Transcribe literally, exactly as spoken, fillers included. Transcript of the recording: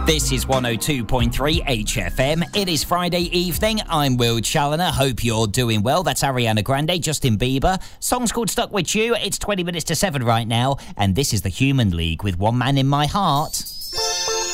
This is one oh two point three H F M. It is Friday evening. I'm Will Challoner. Hope you're doing well. That's Ariana Grande, Justin Bieber. Song's called Stuck With You. It's twenty minutes to seven right now. And this is the Human League with One Man in My Heart.